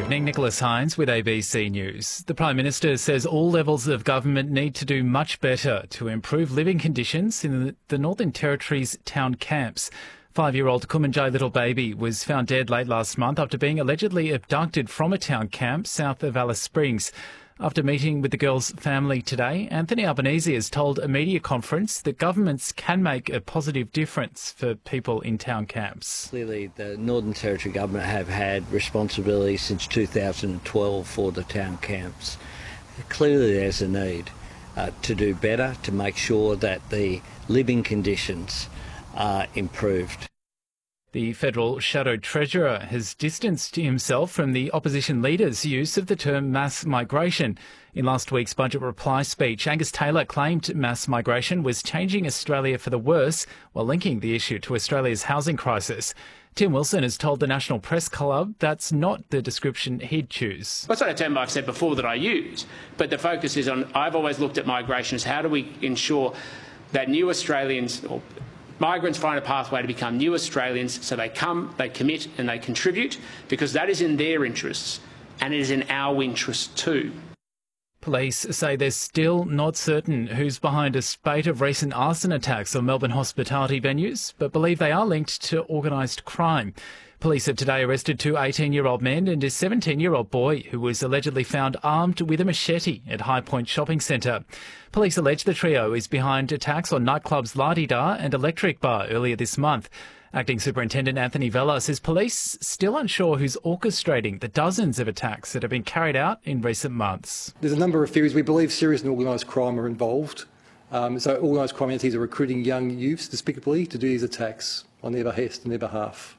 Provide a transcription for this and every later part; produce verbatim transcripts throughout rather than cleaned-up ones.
Evening, Nicholas Hines with A B C News. The Prime Minister says all levels of government need to do much better to improve living conditions in the Northern Territory's town camps. Five-year-old Kumanjai little baby was found dead late last month after being allegedly abducted from a town camp south of Alice Springs. After meeting with the girl's family today, Anthony Albanese has told a media conference that governments can make a positive difference for people in town camps. Clearly, the Northern Territory government have had responsibility since two thousand twelve for the town camps. Clearly, there's a need uh, to do better, to make sure that the living conditions are improved. The federal shadow treasurer has distanced himself from the opposition leader's use of the term mass migration. In last week's budget reply speech, Angus Taylor claimed mass migration was changing Australia for the worse while linking the issue to Australia's housing crisis. Tim Wilson has told the National Press Club that's not the description he'd choose. That's not a term I've said before that I use, but the focus is on, I've always looked at migration as how do we ensure that new Australians or migrants find a pathway to become new Australians, so they come, they commit and they contribute, because that is in their interests and it is in our interests too. Police say they're still not certain who's behind a spate of recent arson attacks on Melbourne hospitality venues, but believe they are linked to organised crime. Police have today arrested two eighteen-year-old men and a seventeen-year-old boy who was allegedly found armed with a machete at High Point Shopping Centre. Police allege the trio is behind attacks on nightclubs La Di Da and Electric Bar earlier this month. Acting Superintendent Anthony Vella says police still unsure who's orchestrating the dozens of attacks that have been carried out in recent months. There's a number of theories. We believe serious and organised crime are involved. Um, so organised crime entities are recruiting young youths despicably to do these attacks on their behest and their behalf.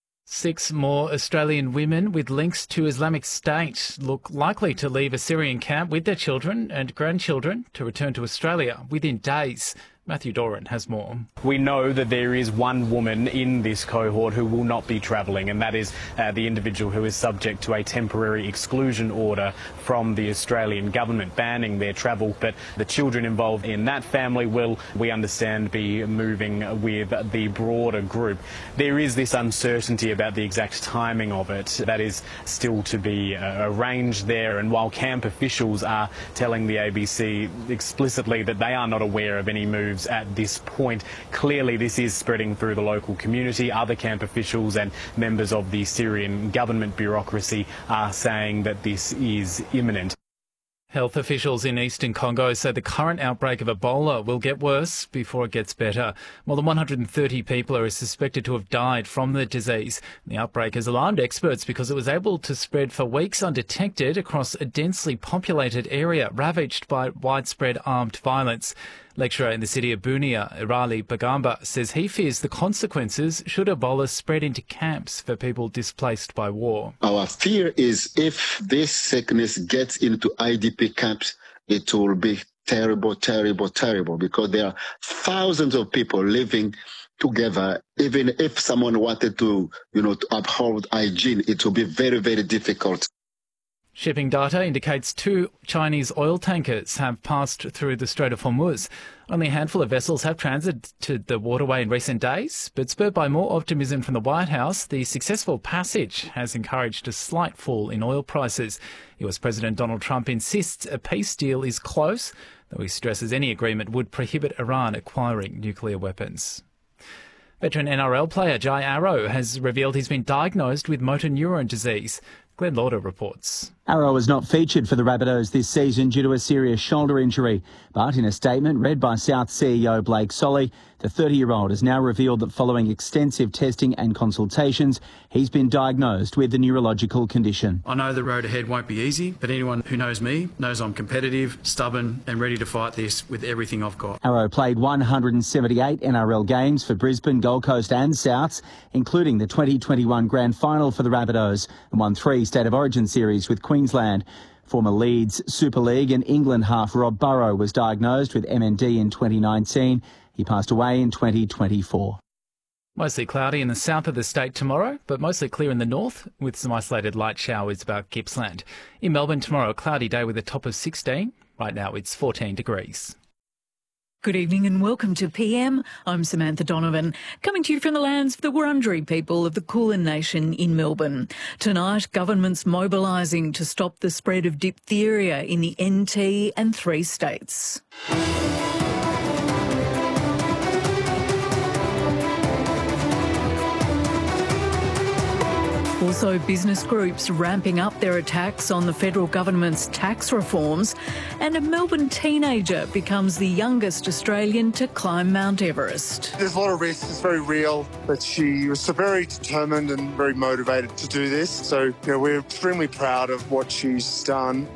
Six more Australian women with links to Islamic State look likely to leave a Syrian camp with their children and grandchildren to return to Australia within days. Matthew Doran has more. We know that there is one woman in this cohort who will not be travelling, and that is uh, the individual who is subject to a temporary exclusion order from the Australian government banning their travel. But the children involved in that family will, we understand, be moving with the broader group. There is this uncertainty about the exact timing of it that is still to be uh, arranged there, and while camp officials are telling the A B C explicitly that they are not aware of any moves at this point, clearly this is spreading through the local community. Other camp officials and members of the Syrian government bureaucracy are saying that this is imminent. Health officials in eastern Congo say the current outbreak of Ebola will get worse before it gets better. More than one hundred thirty people are suspected to have died from the disease. The outbreak has alarmed experts because it was able to spread for weeks undetected across a densely populated area ravaged by widespread armed violence. Lecturer in the city of Bunia, Irali Bagamba, says he fears the consequences should Ebola spread into camps for people displaced by war. Our fear is if this sickness gets into I D P camps, it will be terrible, terrible, terrible, because there are thousands of people living together. Even if someone wanted to, you know, to uphold hygiene, it will be very, very difficult. Shipping data indicates two Chinese oil tankers have passed through the Strait of Hormuz. Only a handful of vessels have transited the waterway in recent days, but spurred by more optimism from the White House, the successful passage has encouraged a slight fall in oil prices. U S President Donald Trump insists a peace deal is close, though he stresses any agreement would prohibit Iran acquiring nuclear weapons. Veteran N R L player Jai Arrow has revealed he's been diagnosed with motor neuron disease. Glenn Lauder reports. Arrow was not featured for the Rabbitohs this season due to a serious shoulder injury. But in a statement read by South C E O Blake Solly, the thirty-year-old has now revealed that following extensive testing and consultations, he's been diagnosed with the neurological condition. I know the road ahead won't be easy, but anyone who knows me knows I'm competitive, stubborn and ready to fight this with everything I've got. Arrow played one hundred seventy-eight N R L games for Brisbane, Gold Coast and Souths, including the twenty twenty-one Grand Final for the Rabbitohs, and won three State of Origin series with Queensland. Former Leeds, Super League and England half Rob Burrow was diagnosed with M N D in twenty nineteen. He passed away in twenty twenty-four. Mostly cloudy in the south of the state tomorrow, but mostly clear in the north with some isolated light showers about Gippsland. In Melbourne tomorrow, a cloudy day with a top of sixteen. Right now it's fourteen degrees. Good evening and welcome to P M. I'm Samantha Donovan, coming to you from the lands of the Wurundjeri people of the Kulin Nation in Melbourne. Tonight, government's mobilising to stop the spread of diphtheria in the N T and three states. Also, business groups ramping up their attacks on the federal government's tax reforms, and a Melbourne teenager becomes the youngest Australian to climb Mount Everest. There's a lot of risk, it's very real, but she was so very determined and very motivated to do this. So, you know, we're extremely proud of what she's done.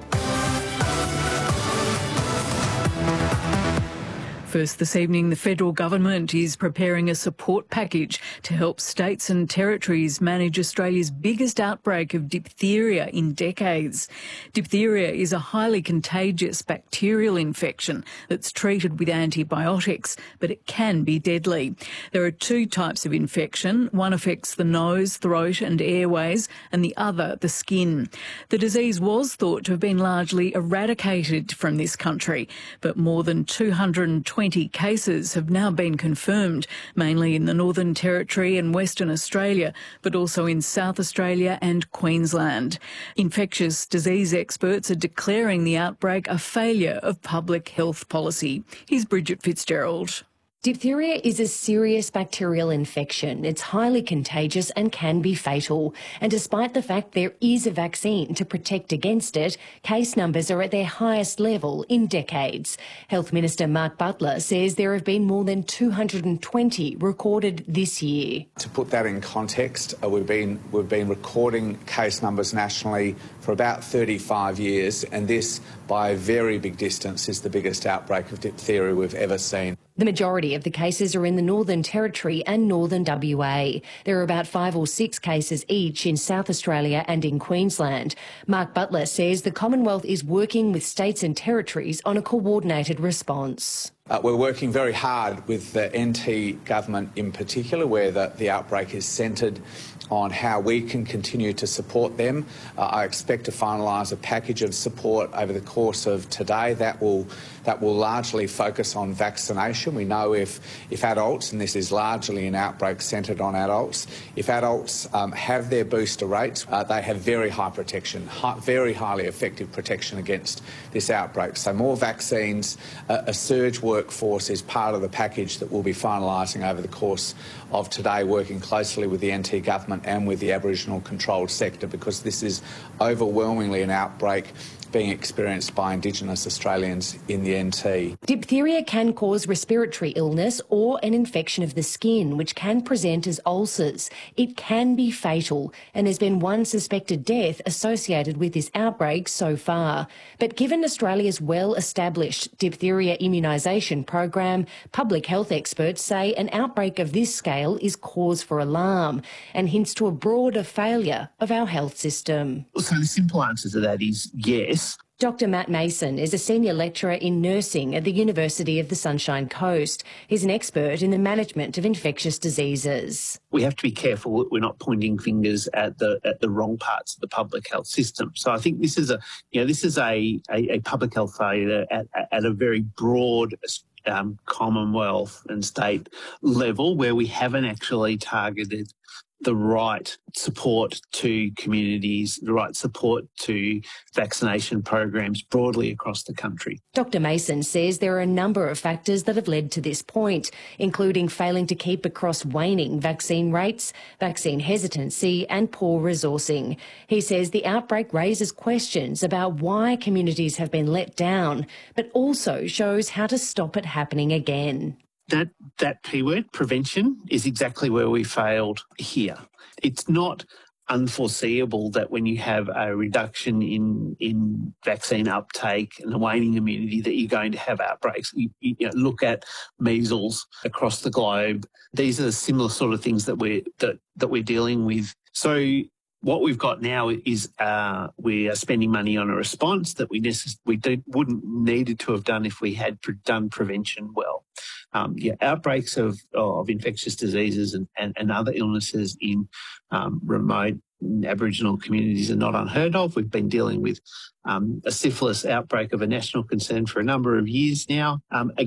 First this evening, the federal government is preparing a support package to help states and territories manage Australia's biggest outbreak of diphtheria in decades. Diphtheria is a highly contagious bacterial infection that's treated with antibiotics, but it can be deadly. There are two types of infection. One affects the nose, throat and airways, and the other the skin. The disease was thought to have been largely eradicated from this country, but more than two hundred twenty cases have now been confirmed, mainly in the Northern Territory and Western Australia, but also in South Australia and Queensland. Infectious disease experts are declaring the outbreak a failure of public health policy. Here's Bridget Fitzgerald. Diphtheria is a serious bacterial infection. It's highly contagious and can be fatal. And despite the fact there is a vaccine to protect against it, case numbers are at their highest level in decades. Health Minister Mark Butler says there have been more than two hundred twenty recorded this year. To put that in context, uh, we've been we've been recording case numbers nationally for about thirty-five years, and this, by a very big distance, is the biggest outbreak of diphtheria we've ever seen. The majority of the cases are in the Northern Territory and Northern W A. There are about five or six cases each in South Australia and in Queensland. Mark Butler says the Commonwealth is working with states and territories on a coordinated response. Uh, we're working very hard with the N T government in particular, where the, the outbreak is centred on how we can continue to support them. Uh, I expect to finalise a package of support over the course of today that will that will largely focus on vaccination. We know if if adults, and this is largely an outbreak centred on adults, if adults um, have their booster rates, uh, they have very high protection, high, very highly effective protection against this outbreak. So more vaccines, uh, a surge workforce is part of the package that we'll be finalising over the course of today, working closely with the N T government and with the Aboriginal controlled sector, because this is overwhelmingly an outbreak being experienced by Indigenous Australians in the N T. Diphtheria can cause respiratory illness or an infection of the skin, which can present as ulcers. It can be fatal, and there's been one suspected death associated with this outbreak so far. But given Australia's well-established diphtheria immunisation program, public health experts say an outbreak of this scale is cause for alarm and hints to a broader failure of our health system. So the simple answer to that is yes. Doctor Matt Mason is a senior lecturer in nursing at the University of the Sunshine Coast. He's an expert in the management of infectious diseases. We have to be careful that we're not pointing fingers at the at the wrong parts of the public health system. So I think this is a you know this is a a, a public health failure at at a very broad um, Commonwealth and state level, where we haven't actually targeted the right support to communities, the right support to vaccination programs broadly across the country. Doctor Mason says there are a number of factors that have led to this point, including failing to keep across waning vaccine rates, vaccine hesitancy and poor resourcing. He says the outbreak raises questions about why communities have been let down, but also shows how to stop it happening again. That that P word, prevention, is exactly where we failed here. It's not unforeseeable that when you have a reduction in in vaccine uptake and a waning immunity that you're going to have outbreaks. You, you know, look at measles across the globe. These are the similar sort of things that we're that, that we're dealing with. So what we've got now is uh, we are spending money on a response that we necess- we do, wouldn't needed to have done if we had pre- done prevention well. Um, yeah, outbreaks of, of infectious diseases and, and, and other illnesses in um, remote Aboriginal communities are not unheard of. We've been dealing with um, a syphilis outbreak of a national concern for a number of years now. Um,